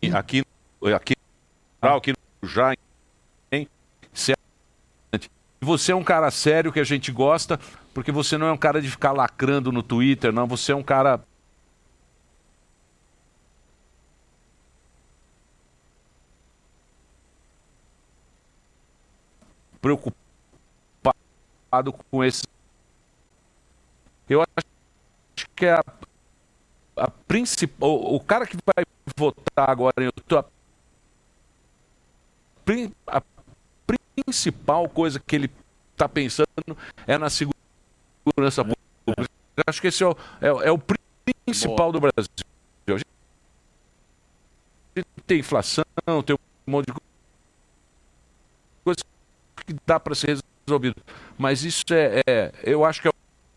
aqui no Já, hein? Você é um cara sério que a gente gosta, porque você não é um cara de ficar lacrando no Twitter, não. Você é um cara preocupado com esse. Eu acho que a principal, o cara que vai votar agora em outubro, a principal coisa que ele está pensando é na segurança pública. Eu acho que esse é o principal do Brasil. A gente tem inflação, tem um monte de coisa que dá para ser resolvido. Mas isso eu acho que é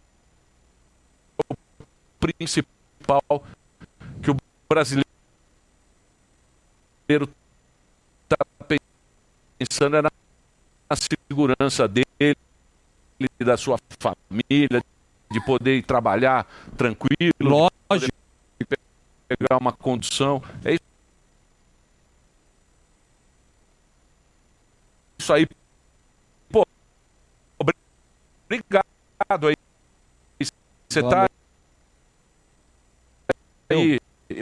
o principal que o brasileiro está pensando é na segurança dele, da sua família, de poder ir trabalhar tranquilo, lógico, pegar uma condução. É isso aí. Pô, obrigado aí. Você está aí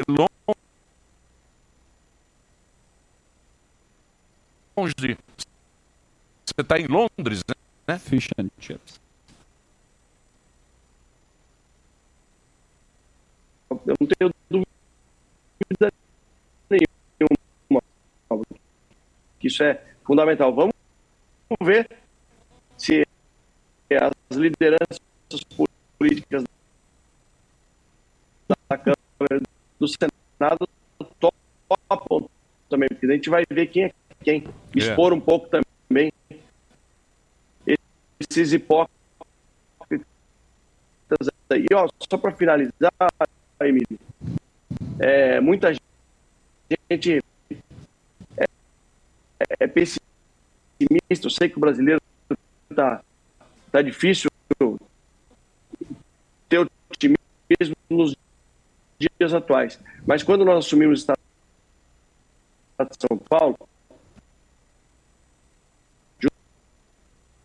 longe. Você está em Londres, né? Fish and chips. Eu não tenho dúvida nenhuma que isso é fundamental. Vamos ver se as lideranças políticas da Câmara do Senado topam também, porque a gente vai ver quem é quem. Expor um pouco também esses hipócritas aí. Ó, só para finalizar, Emílio, muita gente é pessimista. Eu sei que o brasileiro tá difícil ter otimismo nos dias atuais. Mas quando nós assumimos o Estado de São Paulo,